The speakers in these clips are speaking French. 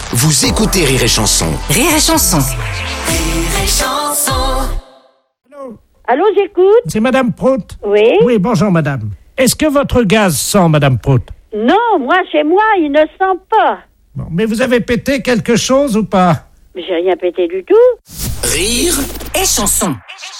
Vous écoutez Rire et Chanson. Rire et Chanson. Rire et Chanson. Allô, j'écoute. C'est Madame Prout. Oui. Oui, bonjour Madame. Est-ce que votre gaz sent, Madame Prout? Non, moi, chez moi, il ne sent pas. Bon, mais vous avez pété quelque chose ou pas? J'ai rien pété du tout. Rire Et Chanson.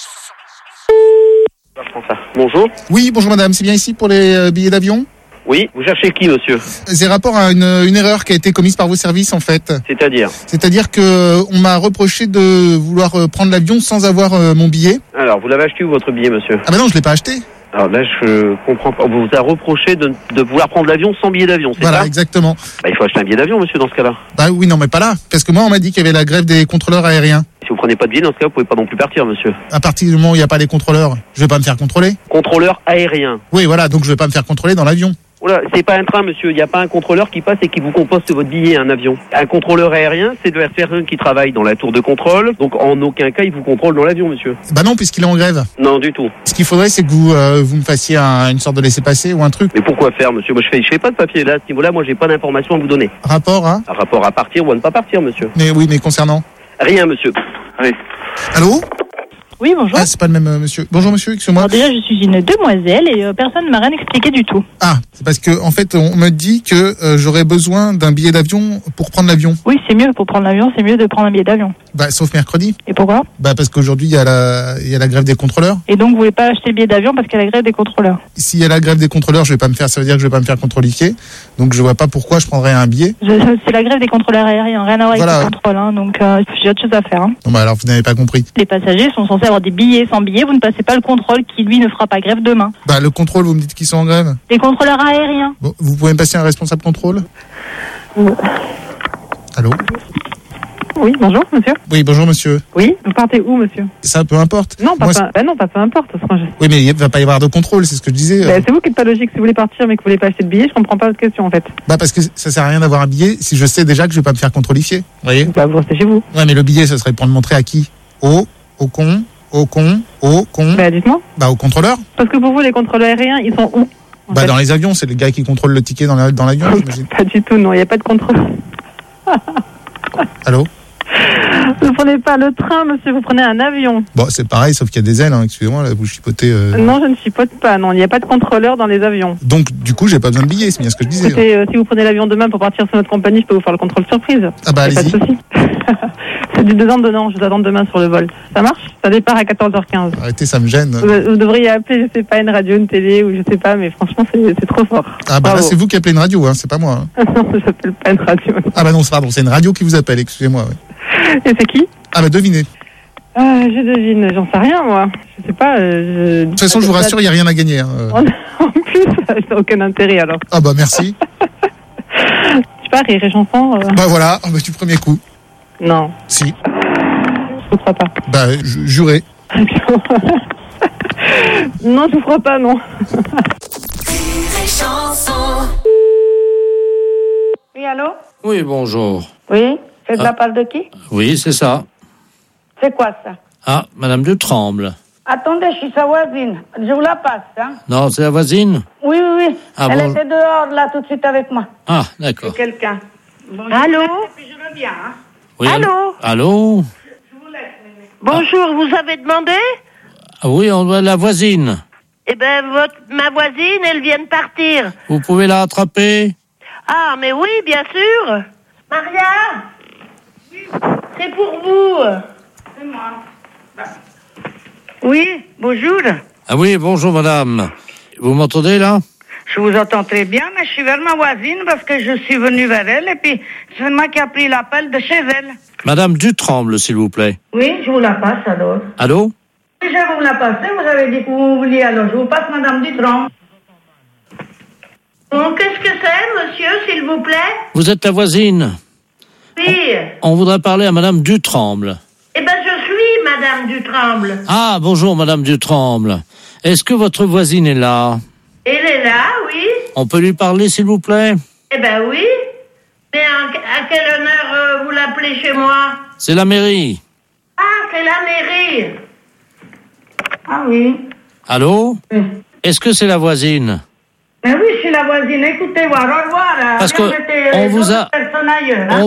Bonjour. Oui, bonjour madame, c'est bien ici pour les billets d'avion? Oui, vous cherchez qui, monsieur? C'est rapport à une erreur qui a été commise par vos services en fait. C'est-à-dire que on m'a reproché de vouloir prendre l'avion sans avoir mon billet. Alors, vous l'avez acheté où, votre billet, monsieur? Ah bah non, je l'ai pas acheté. Alors là, je comprends pas. On vous a reproché de vouloir prendre l'avion sans billet d'avion, c'est Voilà, ça? exactement. Bah, il faut acheter un billet d'avion, monsieur, dans ce cas-là. Bah oui, non, mais pas là. Parce que moi, on m'a dit qu'il y avait la grève des contrôleurs aériens. Si vous prenez pas de billet, dans ce cas, vous pouvez pas non plus partir, monsieur. À partir du moment où il n'y a pas les contrôleurs, je vais pas me faire contrôler. Contrôleur aérien. Oui, voilà, donc je vais pas me faire contrôler dans l'avion. Oula, c'est pas un train, monsieur. Il n'y a pas un contrôleur qui passe et qui vous composte votre billet, un avion. Un contrôleur aérien, c'est de la personne qui travaille dans la tour de contrôle. Donc, en aucun cas, il vous contrôle dans l'avion, monsieur. Bah non, puisqu'il est en grève. Non, du tout. Ce qu'il faudrait, c'est que vous me fassiez une sorte de laissez-passer ou un truc. Mais pourquoi faire, monsieur? Moi, je fais pas de papier. Là, à ce niveau-là, moi, j'ai pas d'informations à vous donner. Rapport à? Un rapport à partir ou à ne pas partir, monsieur. Mais oui, mais concernant? Rien, monsieur. Oui. Allô? Oui, bonjour. Ah, c'est pas le même monsieur. Bonjour monsieur, excusez-moi. Alors déjà, je suis une demoiselle et personne ne m'a rien expliqué du tout. Ah, c'est parce que en fait, on me dit que j'aurais besoin d'un billet d'avion pour prendre l'avion. Oui, c'est mieux pour prendre l'avion, c'est mieux de prendre un billet d'avion. Bah, sauf mercredi. Et pourquoi? Bah, parce qu'aujourd'hui, il y a la grève des contrôleurs. Et donc, vous voulez pas acheter le billet d'avion parce qu'il y a la grève des contrôleurs? S'il y a la grève des contrôleurs, ça veut dire que je vais pas me faire contrôlifier. Donc, je vois pas pourquoi je prendrais un billet. C'est la grève des contrôleurs aériens, rien à voir avec Voilà. le contrôle, hein, donc j'ai autre chose à faire. Hein. Non, bah alors, vous n'avez pas compris. Les passagers sont censés avoir des billets sans billets, vous ne passez pas le contrôle qui, lui, ne fera pas grève demain. Bah, le contrôle, vous me dites qu'ils sont en grève. Les contrôleurs aériens. Bon, vous pouvez me passer un responsable contrôle? Allô? Oui, bonjour, monsieur. Oui, bonjour monsieur. Oui, vous partez où, monsieur? Ça, peu importe. Non, Moi, pas peu importe. Oui, mais il va pas y avoir de contrôle, c'est ce que je disais. C'est vous qui n'êtes pas logique. Si vous voulez partir mais que vous voulez pas acheter de billet, je comprends pas votre question, en fait. Bah, parce que ça sert à rien d'avoir un billet si je sais déjà que je vais pas me faire contrôlifier. Vous voyez? Bah, vous restez chez vous. Ouais, mais le billet, ça serait pour le montrer à qui? Au con. Bah, dites-moi. Bah, au contrôleur. Parce que pour vous, les contrôleurs aériens, ils sont où? Bah, dans les avions, c'est les gars qui contrôlent le ticket dans l'avion, j'imagine. Pas du tout, non, il n'y a pas de contrôle. Allô? Vous prenez pas le train, monsieur, vous prenez un avion. Bon, c'est pareil, sauf qu'il y a des ailes, hein. Excusez-moi, là, vous chipotez. Non, je ne chipote pas, non, il n'y a pas de contrôleur dans les avions. Donc, du coup, j'ai pas besoin de billet, c'est bien ce que je disais. Écoutez, si vous prenez l'avion demain pour partir sur notre compagnie, je peux vous faire le contrôle surprise. Ah bah, Y a pas de allez-y. souci. C'est du donnant, je vous attends demain sur le vol. Ça marche? Ça départ à 14h15. Arrêtez, ça me gêne. Vous devriez appeler, je sais pas, une radio, une télé, ou je sais pas, mais franchement, c'est trop fort. Ah bah là, Bravo. c'est vous qui appelez une radio, hein, c'est pas moi. Hein. Non, j'appelle pas une radio. Ah bah non, pardon, c'est une radio qui vous appelle, excusez-moi. Ouais. Et c'est qui? Ah bah devinez. Je devine, j'en sais rien, moi. Je sais pas. De toute façon, je vous rassure, il n'y a rien à gagner. Hein. En plus, ça n'a aucun intérêt, alors. Ah bah merci. Je sais pas, Rire et Chanson. Bah voilà, bah, du premier coup. Non, Si. je vous crois pas. Bah, juré. Non, je vous crois pas, non. Rire et Chanson. Oui, allô? Oui, bonjour. Oui, c'est de la part de qui? Oui, c'est ça. C'est quoi ça? Ah, Madame Dutremble. Attendez, je suis sa voisine. Je vous la passe, hein? Non, c'est la voisine? Oui. Ah, Elle bon. était dehors, là, tout de suite avec moi. Ah, d'accord. C'est quelqu'un. Bonjour. Allô? Puis je reviens, hein. Oui, Allô? Allô? Bonjour, vous avez demandé? Ah oui, on doit la voisine. Eh ben, ma voisine, elle vient de partir. Vous pouvez la rattraper? Ah, mais oui, bien sûr. Maria? Oui. C'est pour vous. C'est moi. Oui, bonjour. Ah oui, bonjour madame. Vous m'entendez là? Je vous entends très bien, mais je suis vers ma voisine parce que je suis venue vers elle et puis c'est moi qui a pris l'appel de chez elle. Madame Dutremble, s'il vous plaît. Oui, je vous la passe alors. Allô? Oui, je vais vous la passer, vous avez dit que vous vouliez alors. Je vous passe Madame Dutron. Bon, qu'est-ce que c'est, monsieur, s'il vous plaît? Vous êtes la voisine. Oui. On voudrait parler à Madame Dutremble. Eh ben, je suis Madame Dutremble. Ah, bonjour Madame Dutremble. Est-ce que votre voisine est là? Elle est là, oui. On peut lui parler, s'il vous plaît? Eh ben oui. Mais à quel honneur vous l'appelez chez moi? C'est la mairie. Ah, c'est la mairie. Ah oui. Allô? Oui. Est-ce que c'est la voisine? Mais oui, je suis la voisine. Écoutez, au revoir. Parce que Bien, on vous a- personne ailleurs, hein.